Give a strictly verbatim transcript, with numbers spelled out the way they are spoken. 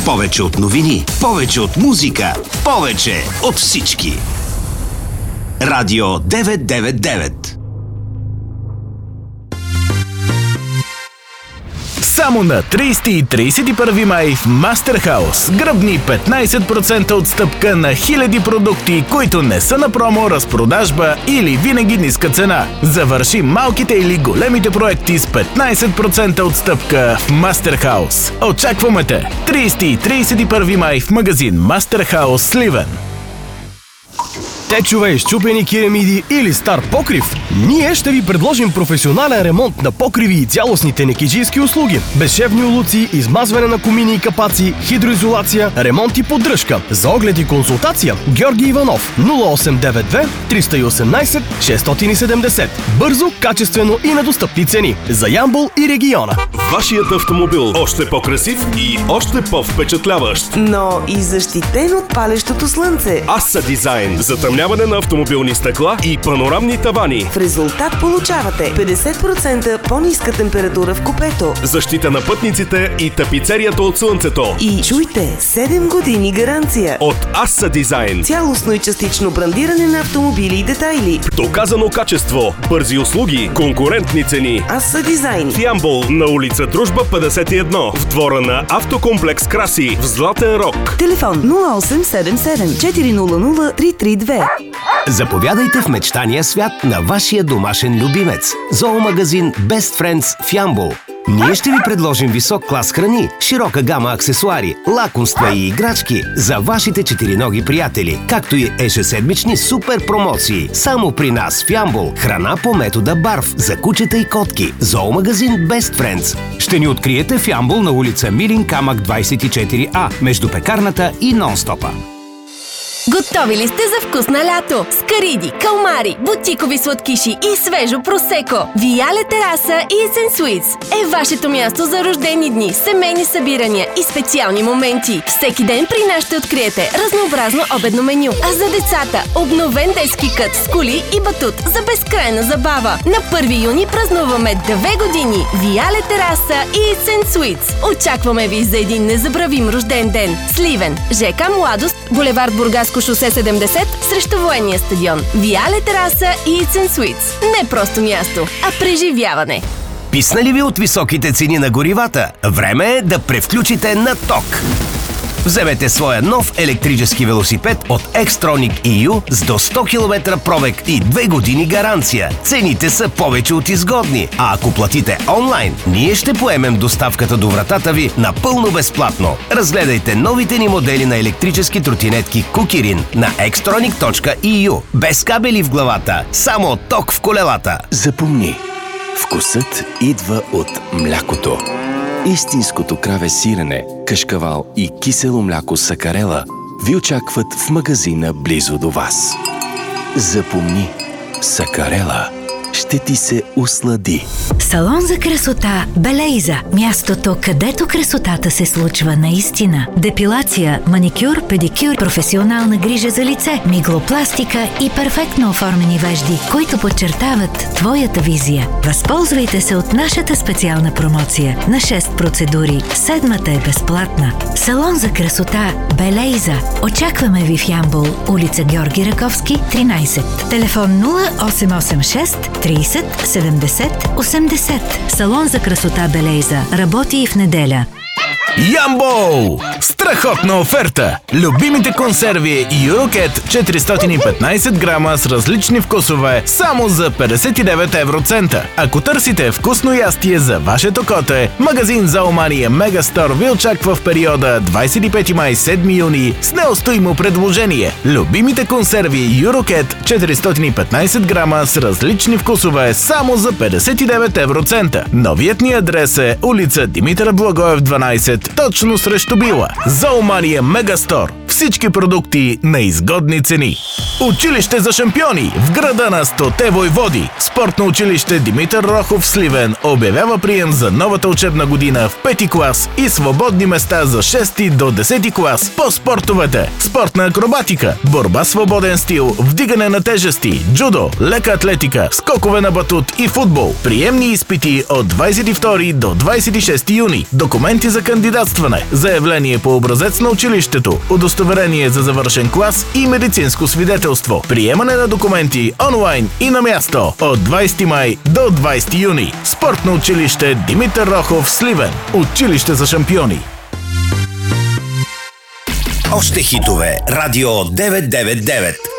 Повече от новини, повече от музика, повече от всички. Радио деветстотин деветдесет и девет. Само на тридесети и тридесет и първи май в Мастерхаус гръбни петнайсет процента отстъпка на хиляди продукти, които не са на промо, разпродажба или винаги ниска цена. Завърши малките или големите проекти с петнайсет процента отстъпка в Мастерхаус. Очакваме те! тридесети и тридесет и първи май в магазин Мастерхаус Сливен. Течове, счупени керамиди или стар покрив? Ние ще ви предложим професионален ремонт на покриви и цялостни тенекиджийски услуги. Безшевни улуци, измазване на комини и капаци, хидроизолация, ремонт и поддръжка. За оглед и консултация Георги Иванов нула осем девет две триста и осемнайсет шестстотин и седемдесет. Бързо, качествено и на достъпни цени. За Ямбол и региона. Вашият автомобил още по-красив и още по-впечатляващ. Но и защитен от палещото слънце. Аса Дизайн. Затъмняване на автомобилни стъкла и панорамни тавани. В резултат получавате петдесет процента по-ниска температура в купето. Защита на пътниците и тапицерията от слънцето. И чуйте, седем години гаранция. От Аса Дизайн. Цялостно и частично брандиране на автомобили и детайли. Доказано качество, бързи услуги, конкурентни цени. Аса Дизайн. В Ямбол на улица Дружба петдесет и едно. В двора на Автокомплекс Краси в Златен Рог. Телефон нула осем седем седем четири нула нула три три две. Заповядайте в мечтания свят на вашия домашен любимец. Зоомагазин Best Friends в Ямбол. Ние ще ви предложим висок клас храни, широка гама аксесуари, лакомства и играчки за вашите четириноги приятели, както и ежеседмични супер промоции. Само при нас в Ямбол. Храна по метода Барф за кучета и котки. Зоомагазин Best Friends. Ще ни откриете в Ямбол на улица Милин камък двайсет и четири А, между пекарната и Нон-стопа. Готови ли сте за вкусно лято? С кариди, калмари, бутикови сладкиши и свежо просеко. Виале тераса и Есен Суитс е вашето място за рождени дни, семейни събирания и специални моменти. Всеки ден при нас ще откриете разнообразно обедно меню. А за децата обновен детски кът с коли и батут за безкрайна забава. На първи юни празнуваме две години. Виале тераса и Есен Суитс. Очакваме ви за един незабравим рожден ден. Сливен, ЖК Младост, булевард Бургаско шосе седемдесет срещу военния стадион. Виале тераса и Есен Суитс. Не просто място, а преживяване. Писна ли ви от високите цени на горивата? Време е да превключите на ток. Вземете своя нов електрически велосипед от Xtronic и ю с до сто километра пробег и две години гаранция. Цените са повече от изгодни, а ако платите онлайн, ние ще поемем доставката до вратата ви напълно безплатно. Разгледайте новите ни модели на електрически тротинетки Кукирин на xtronic точка и ю. Без кабели в главата, само ток в колелата. Запомни, вкусът идва от млякото. Истинското краве сирене, кашкавал и кисело мляко Сакарела ви очакват в магазина близо до вас. Запомни, Сакарела ще ти се услади. Салон за красота Белейза. Мястото, където красотата се случва наистина. Депилация, маникюр, педикюр, професионална грижа за лице, миглопластика и перфектно оформени вежди, които подчертават твоята визия. Възползвайте се от нашата специална промоция на шест процедури. Седмата е безплатна. Салон за красота Белейза. Очакваме ви в Ямбол, улица Георги Раковски, тринайсет. Телефон нула осем осем шест трийсет седемдесет осемдесет. Салон за красота Белейза работи и в неделя. Ямбол! Страхотна оферта! Любимите консерви Юрокет четиристотин и петнайсет грама с различни вкусове само за петдесет и девет евроцента. Ако търсите вкусно ястие за вашето коте, магазин Зоомания Мегастор ви очаква в периода двайсет и пети май – седми юни с неустоимо предложение. Любимите консерви Юрокет четиристотин и петнайсет грама с различни вкусове само за петдесет и девет евроцента. Новият ни адрес е улица Димитър Благоев дванайсет, точно срещу Била. Зоомания Мегастор. Всички продукти на изгодни цени. Училище за шампиони в града на стоте войводи. Спортно училище Димитър Рохов Сливен обявява прием за новата учебна година в пети клас и свободни места за шести до десети клас по спортовете: спортна акробатика, борба свободен стил, вдигане на тежести, джудо, лека атлетика, скокове на батут и футбол. Приемни изпити от двадесет и втори до двадесет и шести юни. Документи за кандидатстване, заявление по образец на училището, удостоверение за завършен клас и медицинско свидетелство. Приемане на документи онлайн и на място от двадесети май до двадесети юни. Спортно училище Димитър Рохов Сливен. Училище за шампиони. Още хитове. Радио деветстотин деветдесет и девет.